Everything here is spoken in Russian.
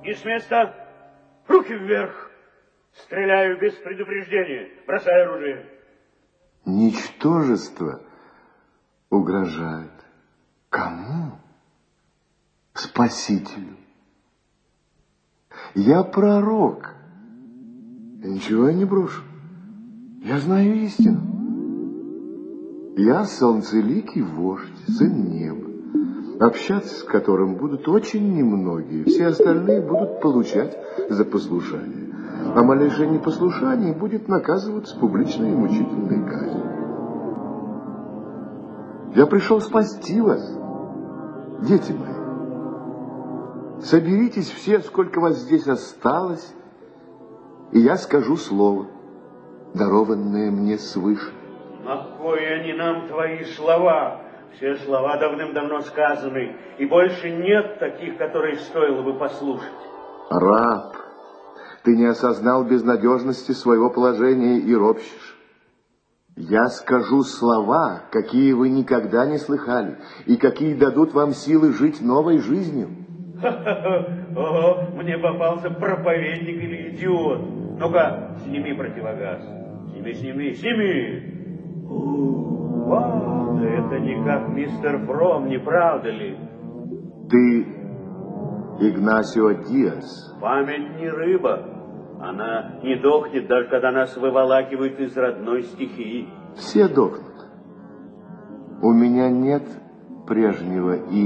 Не с места. Руки вверх. Стреляю без предупреждения. Бросаю оружие. Ничтожество угрожает. Кому? Спасителю. Я пророк. И ничего я не брошу. Я знаю истину. Я солнцеликий вождь, сын неба, общаться с которым будут очень немногие. Все остальные будут получать за послушание. А малейшее непослушание будет наказываться публичной и мучительной казнью. Я пришел спасти вас, дети мои. Соберитесь все, сколько вас здесь осталось, и я скажу слово, дарованное мне свыше. На кой они нам твои слова? Все слова давным-давно сказаны, и больше нет таких, которые стоило бы послушать. Раб, ты не осознал безнадежности своего положения и ропщешь. Я скажу слова, какие вы никогда не слыхали, и какие дадут вам силы жить новой жизнью. Ого, мне попался проповедник или идиот. Ну-ка, сними противогаз. Сними. Вау, да это не как мистер Фром, не правда ли? Ты Игнасио Диас. Память не рыба. Она не дохнет, даже когда нас выволакивают из родной стихии. Все дохнут. У меня нет прежнего имени.